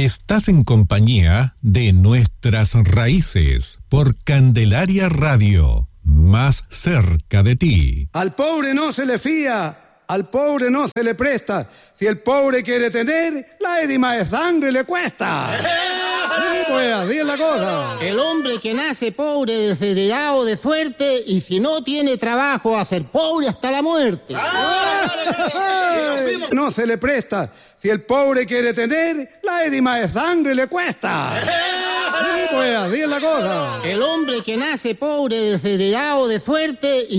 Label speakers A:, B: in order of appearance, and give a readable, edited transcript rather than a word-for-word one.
A: Estás en compañía de Nuestras Raíces por Candelaria Radio, más cerca de ti.
B: Al pobre no se le fía, al pobre no se le presta. Si el pobre quiere tener, lágrima de sangre le cuesta. Sí, pues, así es la cosa.
C: El hombre que nace pobre, desheredado de suerte, y si no tiene trabajo, va a ser pobre hasta la muerte.
B: No se le presta. Si el pobre quiere tener, lágrima de sangre le cuesta. Sí, pues, así es la cosa.
C: El hombre que nace pobre, desheredado de suerte, y